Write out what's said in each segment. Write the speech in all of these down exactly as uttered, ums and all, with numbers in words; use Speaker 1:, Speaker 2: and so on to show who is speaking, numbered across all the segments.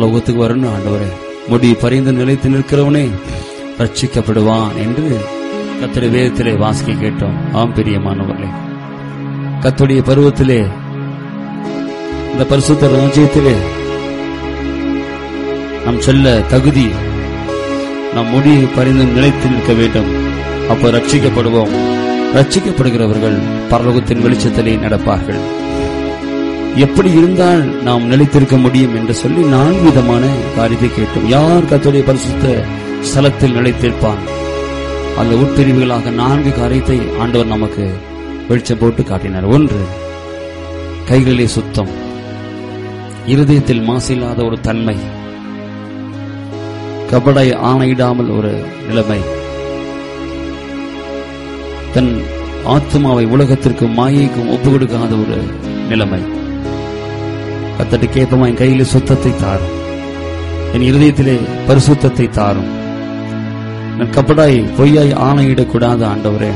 Speaker 1: பரலோகத்துக்கு வரணும் ஆண்டவரே, முடி பரிந்து நிலைத்து நிற்கிறவனே ரட்சிக்கப்படுவான் என்று கர்த்தருடைய வேதத்திலே வாசிக்க கேட்டோம். ஆம் பிரியமானவர்களே, கர்த்தருடைய பருவத்திலே, இந்த பரிசுத்த ராஜ்யத்திலே நாம் செல்ல தகுதி, நம் முடி பரிந்து நிலைத்து நிற்க வேண்டும். அப்போ ரட்சிக்கப்படுவோம். ரட்சிக்கப்படுகிறவர்கள் பரலோகத்தின் வெளிச்சத்திலே நடப்பார்கள். எப்படி இருந்தால் நாம் நிலைத்திருக்க முடியும் என்று சொல்லி நான்கு விதமான காரியத்தை கேட்டோம். யார் கர்த்தருடைய பரிசுத்த ஸ்தலத்தில் நிலைத்திருப்பான்? அந்த உட்பிரிவுகளாக நான்கு காரியத்தை ஆண்டவர் நமக்கு வெளிச்சம் போட்டு காட்டினார். ஒன்று, கைகளிலே சுத்தம், இருதயத்தில் மாசில்லாத ஒரு தன்மை, கபடை ஆணையிடாமல் ஒரு நிலைமை, தன் ஆத்மாவை உலகத்திற்கும் மாயைக்கும் ஒப்பு கொடுக்காத ஒரு நிலைமை. கர்த்தருக்கு கேட்போமா, என் கையிலே சுத்தத்தை தாரும், என் இருதயத்திலே பரிசுத்தத்தை தாரும், நான் கபடாய் பொய்யாய் ஆணையிடக்கூடாத ஆண்டவரே,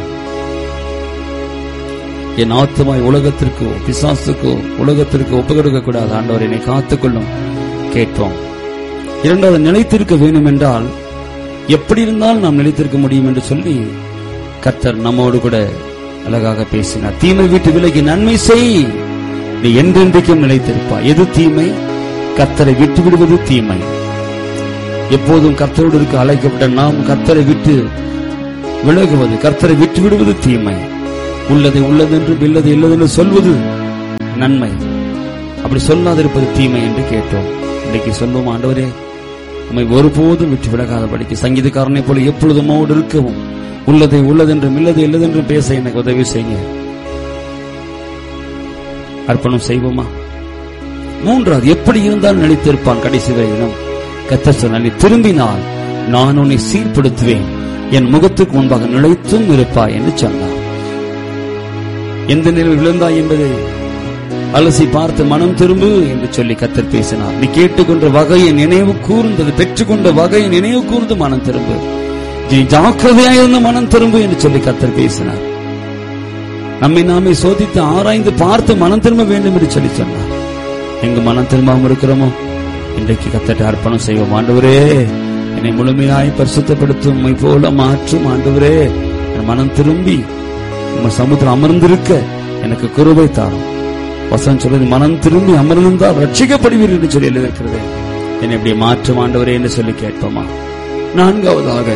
Speaker 1: என் ஆத்மாய் உலகத்திற்கோ பிசாசுக்கோ உலகத்திற்கு ஒப்பு கொடுக்க கூடாத ஆண்டவரே, என்னை காத்துக்கொள்ளும் கேட்போம். இரண்டாவது, நிலைத்திருக்க வேண்டும் என்றால் எப்படி இருந்தால் நாம் நிலைத்திருக்க முடியும் என்று சொல்லி கர்த்தர் நம்மோடு கூட அழகாக பேசினார். தீமை விட்டு விலகி நன்மை செய், நீ என்றென்றைக்கும் நிலைத்திருப்பாய். எது தீமை? கர்த்தரை விட்டு விடுவது தீமை. எப்போதும் கர்த்தரோடு இருக்க அழைக்கப்பட்ட நாம் கர்த்தரை விட்டு விலகுவது, கர்த்தரை விட்டு விடுவது தீமை. உள்ளதை உள்ளதென்றும் இல்லது இல்லதென்று சொல்வது நன்மை. அப்படி சொல்லாதிருப்பது தீமை என்று கேட்டோம். இன்றைக்கு சொல்வோம், ஆண்டவரே நம்மை ஒருபோதும் விட்டு விலகாதபடிக்கு சங்கீதக்காரனை போல எப்பொழுதும் இருக்கவும், உள்ளதை உள்ளதென்றும் இல்லது இல்லதென்றும் பேச எனக்கு உதவி செய்யுங்க. அர்ப்பணம் செய்வோமா? மூன்றாவது, எப்படி இருந்தால் நிலைத்திருப்பான் கடைசி வரையிலும்? கர்த்தர் சொன்னார், நீ திரும்பினால் நான் உன்னை சீர்படுத்துவேன், என் முகத்துக்கு முன்பாக நிலைத்தும் இருப்பாய் என்று சொன்னார். எந்த நிலையில் விழுந்தாய் என்பதை அலசி பார்த்து மனம் திரும்பு என்று சொல்லி கர்த்தர் பேசினார். நீ கேட்டுக்கொண்ட வகையை நினைவு கூர்ந்தது, பெற்றுக்கொண்ட வகையை நினைவு கூர்ந்து மனம் திரும்பு, ஜாக்கிரதையாயிருந்த மனம் திரும்பு என்று சொல்லி கர்த்தர் பேசினார். நம்மை நாமே சோதித்து ஆராய்ந்து பார்த்து மனம் திரும்ப வேண்டும் என்று சொல்லி சொன்னார். எங்கு மனம் திரும்பாமல் இருக்கிறோமோ இன்றைக்கு கர்த்தருக்கு அர்ப்பணம் செய்வோம். ஆண்டவரே, என்னை முழுமையாய் பரிசுத்தப்படுத்தும், உம்மை போல மாற்றும் ஆண்டவரே. என் மனம் திரும்பி நம்ம சமுத்திரம் அமர்ந்திருக்க எனக்கு கிருபை தாரும். வசனம் சொல்றது, மனம் திரும்பி அமர்ந்தால் ரட்சிக்கப்படுவீர்கள் என்று சொல்லி எழுதியிருக்கிறது. என்னை இப்படி மாற்றும் ஆண்டவரே என்று சொல்லி கேட்போமா? நான்காவதாக,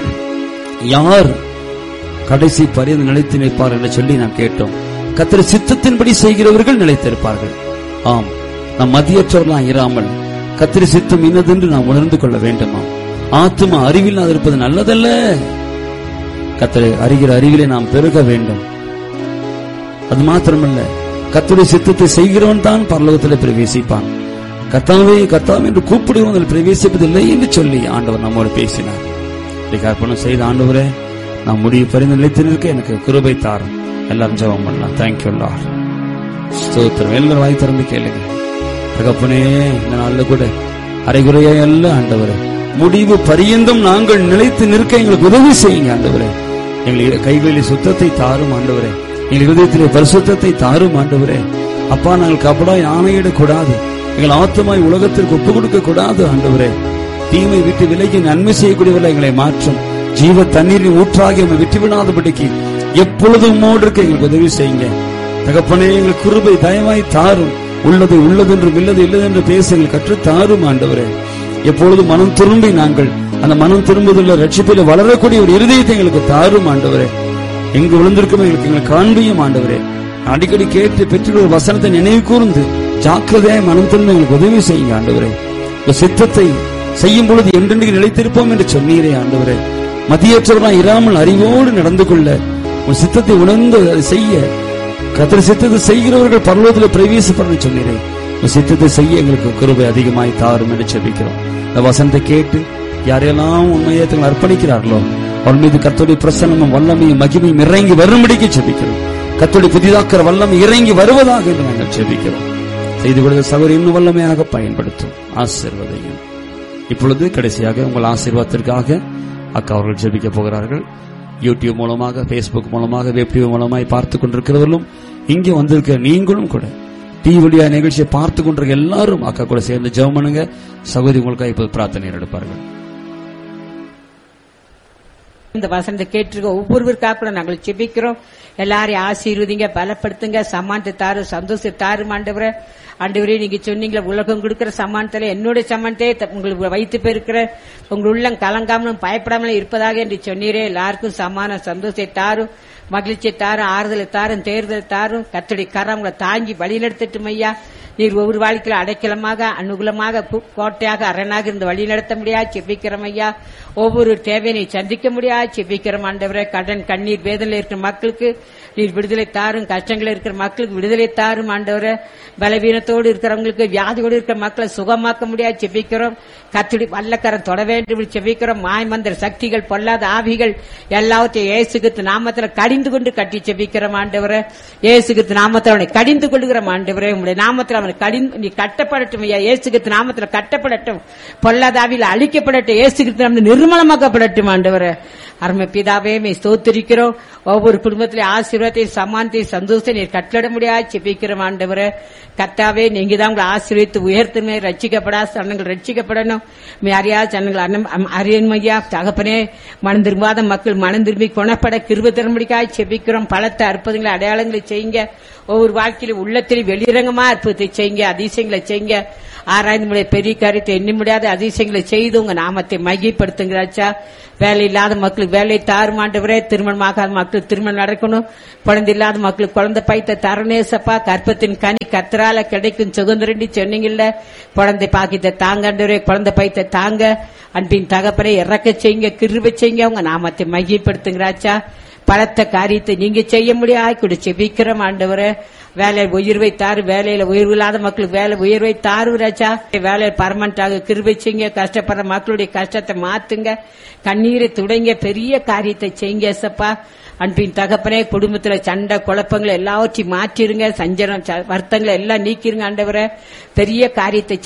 Speaker 1: யார் கடைசி பரியந்த நிலைத்து நிற்பார் என்று சொல்லி நாம் கேட்டோம். கர்த்தர் சித்தத்தின்படி செய்கிறவர்கள் நிலைத்திருப்பார்கள். ஆம், நாம் மதியற்றவர்களாக இராமல் கர்த்தர் சித்தம் இன்னதென்று நாம் உணர்ந்து கொள்ள வேண்டுமா? ஆத்துமா அறிவில் இருப்பது நல்லதல்ல. கர்த்தரை அறிகிற அறிவிலே நாம் பெருக வேண்டும். அது மாத்திரமல்ல, கர்த்தருடைய சித்தத்தை செய்கிறவன் தான் பரலோகத்தில் பிரவேசிப்பான். கர்த்தாவே கர்த்தாவே என்று கூப்பிடுவதில் பிரவேசிப்பதில்லை என்று சொல்லி ஆண்டவர் நம்மோடு பேசினார். அர்ப்பணம் செய்த ஆண்டவரே, நான் முடிவு பரிந்து நிலைத்து நிற்க எனக்கு கிருபை தாரும். எல்லாரும் ஜெபம் பண்ணலாம். Thank you Lord. ஸ்தோத்திரம். எல்லாரும் வாய் திறந்து கேளுங்க. தகப்பனே, இந்த நாள்ல கூட அரைகுறையா அல்ல ஆண்டவரே, முடிவு பரியந்தம் நாங்கள் நிலைத்து நிற்க எங்களுக்கு உதவி செய்யுங்க ஆண்டவரே. எங்கள் கைகளில் சுத்தத்தை தாரும் ஆண்டவரே, எங்கள் இதயத்திலே பரிசுத்தத்தை தாரும் ஆண்டவரே. அப்பா, நாங்கள் கபடாய் ஆணையிடக்கூடாது, எங்கள் ஆத்துமாய் உலகத்திற்கு ஒப்பு கொடுக்க கூடாது ஆண்டவரே. தீமை விட்டு விலகி நன்மை செய்யக்கூடியவர்கள் எங்களை மாற்றும். ஜீவ தண்ணீரின் ஊற்றாகி நம்மை விட்டுவிடாதபடிக்கு எப்பொழுதும் உம்மோடு இருக்க எங்களுக்கு உதவி செய்யுங்க தகப்பனே. எங்கள் கிருபை தயவாய் தாரும். உள்ளது உள்ளதென்றும் இல்லது இல்லதென்று பேச எங்கள் கற்று தாரும் ஆண்டவரே. எப்பொழுது மனம் திரும்பி நாங்கள் அந்த மனம் திரும்புவதில் ரட்சிப்பில் வளரக்கூடிய ஒரு இருதயத்தை எங்களுக்கு தாரும் ஆண்டவரே. எங்கு விழுந்திருக்கும் எங்களுக்கு எங்களை காண்பியும் ஆண்டவரே. அடிக்கடி கேட்டு பெற்று ஒரு வசனத்தை நினைவு கூர்ந்து ஜாக்கிரதையாய் மனம் திரும்ப எங்களுக்கு உதவி செய்யுங்க ஆண்டவரே. சித்தத்தை செய்யும் பொழுது என்றென்று நிலைத்திருப்போம் என்று சொன்னீரே ஆண்டவரே. மதியற்றவர்களாய் இராமல் அறிவோடு நடந்து கொள்ள, உன் சித்தத்தை உணர்ந்து அதை செய்ய, கர்த்தர் சித்தத்தை செய்கிறவர்கள் பரலோகத்தில் பிரவேசிப்பன்னு சொன்னீரே. உன் சித்தத்தை செய்ய எங்களுக்கு கிருபை அதிகமாய் தாரும் என்று ஜெபிக்கிறோம். இந்த வசனத்தை கேட்டு யாரெல்லாம் உண்மையை அர்ப்பணிக்கிறார்களோ அவன் மீது கர்த்தருடைய பிரசன்னமும் வல்லமையும் மகிமையும் இறங்கி வரும்படிக்கு ஜெபிக்கிறோம். கர்த்தருடைய புதிதாக்கிற வல்லமை இறங்கி வருவதாக என்று நாங்கள் ஜெபிக்கிறோம். செய்து கொடுத்த சகோதரி இன்னும் வல்லமையாக பயன்படுத்தும். ஆசீர்வதியும். இப்பொழுது கடைசியாக உங்கள் ஆசீர்வாதத்திற்காக அக்கா அவர்கள் ஜெபிக்க போகிறார்கள். யூடியூப் மூலமாக, பேஸ்புக் மூலமாக, வெப் டிவி மூலமாய் பார்த்துக் கொண்டிருக்கிறவர்களும், இங்கே வந்திருக்கிற நீங்களும் கூட டிவிலியா நிகழ்ச்சியை பார்த்து கொண்டிருக்க எல்லாரும் அக்கா கூட சேர்ந்து ஜெபம் பண்ணுங்க. சகோதரி உங்களுக்காக இப்போது பிரார்த்தனை எடுப்பார்கள்.
Speaker 2: இந்த வசனத்தை கேட்டிருக்க ஒவ்வொருவருக்காக கூட நாங்கள் ஜெபிக்கிறோம். எல்லாரையும் ஆசீர்வதிங்க, பலப்படுத்துங்க, சமானத்தை தாரு, சந்தோஷத்தை தாரு. ஆண்டவரே ஆண்டவரே நீங்க சொன்னீங்களா, உலகம் கொடுக்கிற சமானத்துல என்னுடைய சமானத்தை உங்களுக்கு வைத்து போயிருக்கிற உங்கள் உள்ளம் கலங்காமலும் பயப்படாமலும் இருப்பதாக என்று சொன்னீரே. எல்லாருக்கும் சமான சந்தோஷத்தை தாரும், மகிழ்ச்சியை தாரும், ஆறுதலை தாரும், தேர்தலை தாரும். கர்த்தருடைய கரம் உங்களை தாங்கி வழி நடத்தட்டும் ஐயா. நீர் ஒவ்வொரு வாழ்க்கையில அடைக்கலமாக, அனுகூலமாக, கோட்டையாக, அரணாக இருந்து வழி நடத்த முடியாது செபிக்கிறோம் ஐயா. ஒவ்வொரு தேவையை சந்திக்க முடியாது செபிக்கிறோம் ஆண்டவரே. கடன் கண்ணீர் வேதனையில் இருக்கிற மக்களுக்கு நீர் விடுதலை தாரும், கஷ்டங்கள் இருக்கிற மக்களுக்கு விடுதலை தாரும் ஆண்டவரே. பலவீனத்தோடு இருக்கிறவங்களுக்கு, வியாதியோடு இருக்கிற மக்களை சுகமாக்க முடியாது செபிக்கிறோம். கர்த்தருடைய வல்லக்கரம் தொட வேண்டும் செபிக்கிறோம். மாயமந்திர சக்திகள், பொல்லாத ஆவிகள் எல்லாவற்றையும் இயேசு கிறிஸ்து நாமத்தில் கடிந்து கொண்டு கட்டி செபிக்கிறோம் ஆண்டவரே. இயேசு கிறிஸ்து நாமத்தில் அவனை கடிந்து கொள்கிறோம் ஆண்டவரே. உங்களுடைய நாமத்தில் அவனை கடிந்து நீ கட்டப்படட்டும் ஐயா. இயேசு கிறிஸ்து நாமத்தில் கட்டப்படட்டும், பொல்லாத ஆவியில் அழிக்கப்படட்டும், இயேசு கிறிஸ்து நிர்மலமாக்கப்படட்டும் ஆண்டவரே. அருமை பிதாவே மே ஸ்தோத்திரிக்கிறோம். ஒவ்வொரு குடும்பத்திலே ஆசீர்வாதத்தை, சமானத்தை, சந்தோஷத்தை நீர் கட்டளை முடியாது செபிக்கிறோம் ஆண்டவரே. கர்த்தாவே நீங்க தான் உங்களை ஆசீர்வதித்து உயர்த்துமே. ரட்சிக்கப்படா சனங்கள் ரட்சிக்கப்படணும். மே அறியா சனங்கள் அறியன்மையா தகப்பனே. மனம் திரும்பாத மக்கள் மனம் திரும்பி குணப்பட கிருபை தரும்படிக்காய் செபிக்கிறோம். பலத்த அற்புதங்களை, அடையாளங்களை செய்யுங்க. ஒவ்வொரு வாழ்க்கையிலும் உள்ளத்தில் வெளிரங்கமா அற்புதத்தை செய்யுங்க, அதிசயங்களை செய்யுங்க. ஆராய்ந்து முடியாத பெரிய காரியத்தை எண்ணி முடியாத அதிசயங்களை செய்து உங்க நாமத்தை மையப்படுத்துங்கிறாச்சா. வேலை இல்லாத மக்களுக்கு வேலை தாருமாண்டவரே. திருமணமாகாத மக்களுக்கு திருமணம் நடக்கணும். குழந்தை இல்லாத மக்களுக்கு குழந்தை பைத்த தரணேசப்பா. கற்பத்தின் கனி கர்த்தரால கிடைக்கும் சுதந்திரண்டி சொன்னீங்கல்ல. குழந்தை பாக்கித்த தாங்கண்டவரே, குழந்தை பைத்த தாங்க. அன்பின் தகப்பனை இறக்க செய்யுங்க, கிருபை செய்யுங்க. உங்க நாமத்தை மையப்படுத்துங்கிறாச்சா. பலத்த காரியத்தை நீங்க செய்ய முடியாது கூட செபிக்கிறோம் ஆண்டவரே. வேலையில் உயர்வை தாரு, வேலையில உயர்வு இல்லாத மக்களுக்கு வேலை உயர்வை தாரு ராஜா. வேலையை பர்மனண்டாக கிருபை செய்யுங்க. கஷ்டப்படுற மக்களுடைய கஷ்டத்தை மாத்துங்க, கண்ணீரை துடைங்க, பெரிய காரியத்தை செய்யுங்க சப்பா. அன்பின் தகப்பனே, குடும்பத்துல சண்டை குழப்பங்களை எல்லாவற்றையும் மாற்றிருங்க. சஞ்சலம் வருத்தங்களை எல்லாம் நீக்கிருங்க ஆண்டவரே. பெரிய காரியத்தை